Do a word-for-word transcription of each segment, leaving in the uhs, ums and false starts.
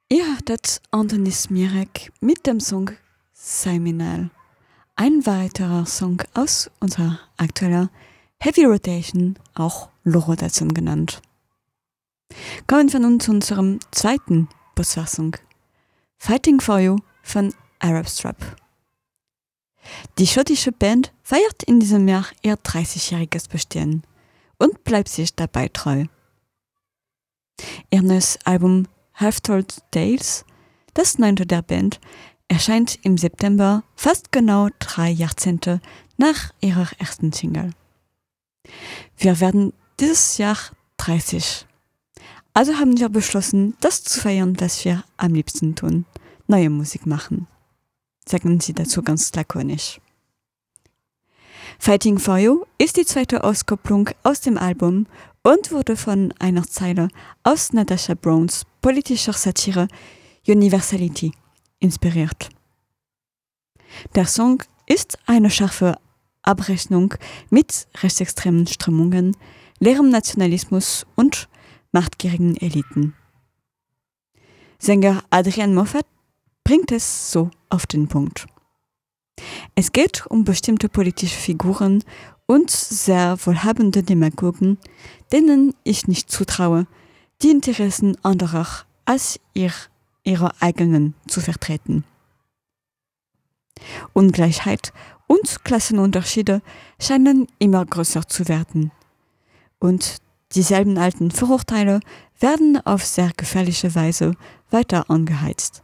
Ihr hörtet Anthony Smirek mit dem Song Seminal. Ein weiterer Song aus unserer aktuellen Heavy Rotation, auch Low-Rotation genannt. Kommen wir nun zu unserem zweiten Postfassung. Fighting for You von Arab Strap. Die schottische Band feiert in diesem Jahr ihr dreißigjähriges Bestehen und bleibt sich dabei treu. Ihr neues Album Half-Told Tales, das neunte der Band, erscheint im September, fast genau drei Jahrzehnte nach ihrer ersten Single. Wir werden dieses Jahr dreißig. Also haben wir beschlossen, das zu feiern, was wir am liebsten tun: neue Musik machen. Sagen sie dazu ganz lakonisch. Fighting for You ist die zweite Auskopplung aus dem Album und wurde von einer Zeile aus Natasha Browns politischer Satire Universality inspiriert. Der Song ist eine scharfe Abrechnung mit rechtsextremen Strömungen, leerem Nationalismus und machtgierigen Eliten. Sänger Adrian Moffat bringt es so auf den Punkt. Es geht um bestimmte politische Figuren und sehr wohlhabende Demagogen, denen ich nicht zutraue, die Interessen anderer als ihr, ihre eigenen zu vertreten. Ungleichheit und Klassenunterschiede scheinen immer größer zu werden. Und dieselben alten Vorurteile werden auf sehr gefährliche Weise weiter angeheizt.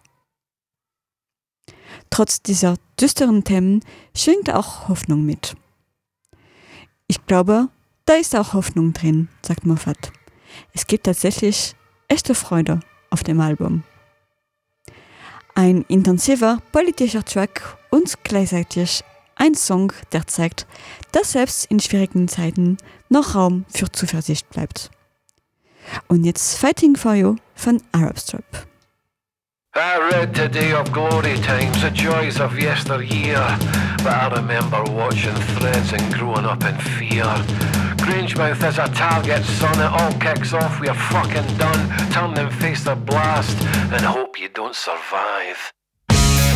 Trotz dieser düsteren Themen schwingt auch Hoffnung mit. Ich glaube, da ist auch Hoffnung drin, sagt Moffat. Es gibt tatsächlich echte Freude auf dem Album. Ein intensiver politischer Track und gleichzeitig ein Song, der zeigt, dass selbst in schwierigen Zeiten noch Raum für Zuversicht bleibt. Und jetzt Fighting for You von Arab Strap. I read today of glory times, the joys of yesteryear, but I remember watching threads and growing up in fear. Grangemouth is a target, son, it all kicks off, we're fucking done. Turn and face the blast and hope you don't survive.